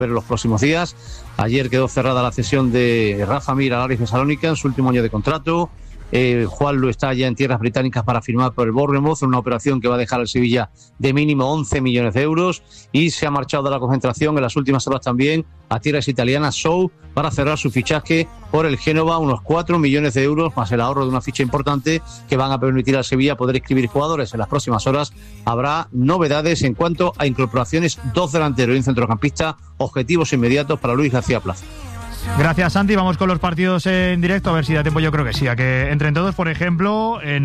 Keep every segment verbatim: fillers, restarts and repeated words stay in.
en los próximos días. Ayer quedó cerrada la cesión de Rafa Mir al Aris de Salónica en su último año de contrato. Eh, Juanlu está ya en tierras británicas para firmar por el Bournemouth, una operación que va a dejar al Sevilla de mínimo once millones de euros, y se ha marchado de la concentración en las últimas horas también a tierras italianas Sou para cerrar su fichaje por el Génova, unos cuatro millones de euros más el ahorro de una ficha importante que van a permitir al Sevilla poder inscribir jugadores. En las próximas horas habrá novedades en cuanto a incorporaciones, dos delanteros y un centrocampista, objetivos inmediatos para Luis García Plaza. Gracias, Santi. Vamos con los partidos en directo, a ver si da tiempo. Yo creo que sí, a que entren todos. Por ejemplo, en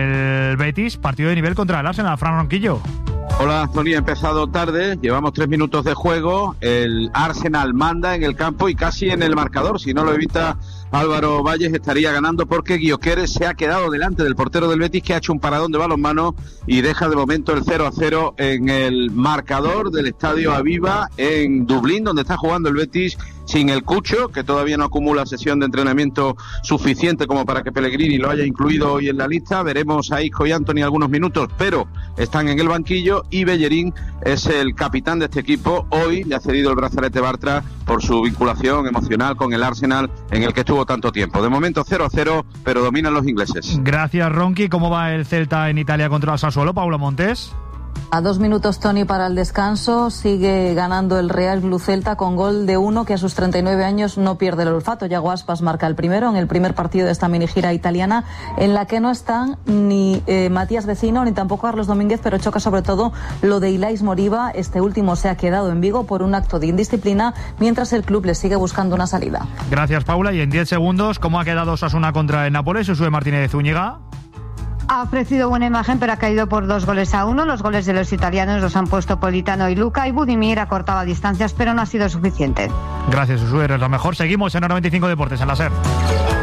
el Betis, partido de nivel contra el Arsenal. Fran Ronquillo. Hola, Tony. Ha empezado tarde, llevamos tres minutos de juego. El Arsenal manda en el campo y casi en el marcador. Si no lo evita Álvaro Valles, estaría ganando, porque Gyökeres se ha quedado delante del portero del Betis, que ha hecho un paradón de balonmano y deja de momento el cero a cero en el marcador del Estadio Aviva en Dublín, donde está jugando el Betis sin el Cucho, que todavía no acumula sesión de entrenamiento suficiente como para que Pellegrini lo haya incluido hoy en la lista. Veremos a Isco y Anthony algunos minutos, pero están en el banquillo, y Bellerín es el capitán de este equipo. Hoy le ha cedido el brazalete Bartra por su vinculación emocional con el Arsenal, en el que estuvo tanto tiempo. De momento cero a cero, pero dominan los ingleses. Gracias, Ronqui. ¿Cómo va el Celta en Italia contra el Sassuolo? Paula Montes. A dos minutos, Tony, para el descanso. Sigue ganando el Real Blue Celta con gol de uno, que a sus treinta y nueve años no pierde el olfato. Yago Aspas marca el primero en el primer partido de esta mini gira italiana, en la que no están ni eh, Matías Vecino ni tampoco Carlos Domínguez, pero choca sobre todo lo de Ilais Moriba. Este último se ha quedado en Vigo por un acto de indisciplina, mientras el club le sigue buscando una salida. Gracias, Paula. Y en diez segundos, ¿cómo ha quedado Osasuna contra el Nápoles? Josué Martínez de Zúñiga. Ha ofrecido buena imagen, pero ha caído por dos goles a uno. Los goles de los italianos los han puesto Politano y Luca, y Budimir ha cortado distancias, pero no ha sido suficiente. Gracias, Josué, eres la mejor. Seguimos en noventa y cinco Deportes, en la SER.